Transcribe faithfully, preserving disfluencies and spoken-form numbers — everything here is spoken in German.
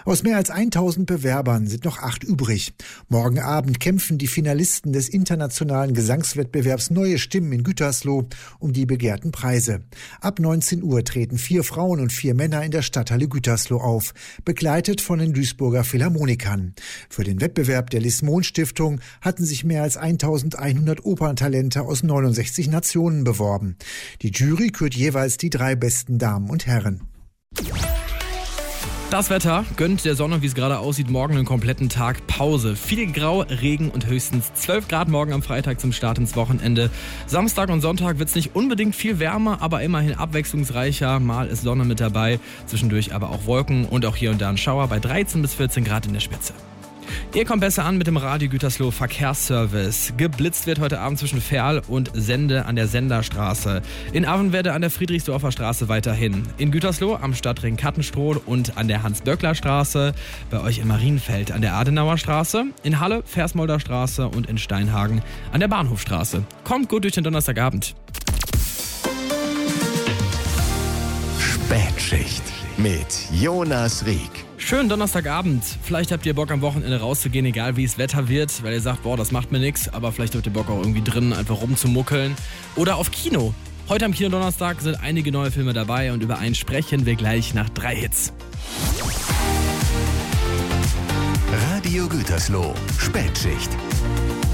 Aus mehr als tausend Bewerbern sind noch acht übrig. Morgen Abend kämpfen die Finalisten des internationalen Gesangswettbewerbs Neue Stimmen in Gütersloh um die begehrten Preise. Ab neunzehn Uhr treten vier Frauen und vier Männer in der Stadthalle Gütersloh auf, begleitet von den Duisburger Philharmonikern. Für den Wettbewerb der Lis-Mohn-Stiftung hatten sich mehr als eintausendeinhundert Operntalente aus neunundsechzig Nationen beworben. Die Jury kürt jeweils die drei besten Damen und Herren. Das Wetter gönnt der Sonne, wie es gerade aussieht, morgen einen kompletten Tag Pause. Viel Grau, Regen und höchstens zwölf Grad morgen am Freitag zum Start ins Wochenende. Samstag und Sonntag wird es nicht unbedingt viel wärmer, aber immerhin abwechslungsreicher. Mal ist Sonne mit dabei, zwischendurch aber auch Wolken und auch hier und da ein Schauer bei dreizehn bis vierzehn Grad in der Spitze. Ihr kommt besser an mit dem Radio Gütersloh Verkehrsservice. Geblitzt wird heute Abend zwischen Ferl und Sende an der Senderstraße. In Avenwerde an der Friedrichsdorfer Straße weiterhin. In Gütersloh am Stadtring Kattenstroh und an der Hans-Böckler-Straße. Bei euch in Marienfeld an der Adenauer Straße. In Halle, Versmolder Straße und in Steinhagen an der Bahnhofstraße. Kommt gut durch den Donnerstagabend. Spätschicht mit Jonas Rieck. Schönen Donnerstagabend. Vielleicht habt ihr Bock am Wochenende rauszugehen, egal wie es Wetter wird, weil ihr sagt, boah, das macht mir nichts, aber vielleicht habt ihr Bock auch irgendwie drin einfach rumzumuckeln. Oder auf Kino. Heute am Kino Donnerstag sind einige neue Filme dabei und über einen sprechen wir gleich nach drei Hits. Radio Gütersloh, Spätschicht.